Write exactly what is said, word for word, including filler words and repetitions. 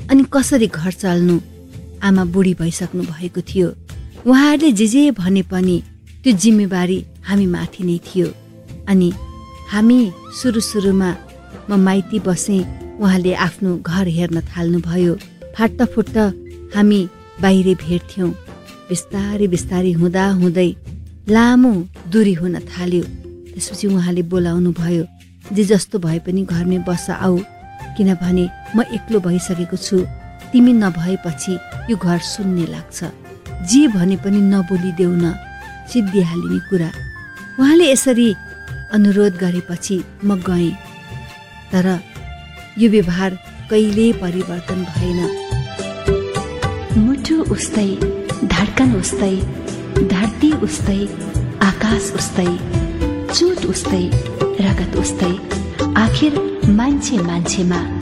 अनि कसरी घर चल्नु। आमा बुढी भइसक्नु भएको थियो। उहाँहरूले जे जे भने पनि त्यो जिम्मेवारी हामी माथि नै थियो। अनि हामी सुरु सुरुमा म माइती बसेँ, उहाँले आफ्नो घर हेर्न थाल्नुभयो। फाट्टाफुट्ट हामी बाहिरै भेट्थ्यौँ। बिस्तारै बिस्तारै हुँदा हुँदै लामो दूरी हुन थाल्यो। त्यसपछि उहाँले बोलाउनु भयो, जे जस्तो भए पनि घरमै बस आऊ, किनभने म एक्लो भइसकेको छु। तिमी नभएपछि यो घर सुन्ने लाग्छ। जे भने पनि नबोलिदेऊ न, सिद्धिहालिने कुरा। उहाँले यसरी अनुरोध गरेपछि म गएँ। तर यो व्यवहार कहिल्यै परिवर्तन भएन। मुटु उस्तै, धड्कन उस्तै, धरती उस्तै, आकाश उस्तै, चोट उस्तै, रगत उस्तै, आखिर मान्छे मान्छेमा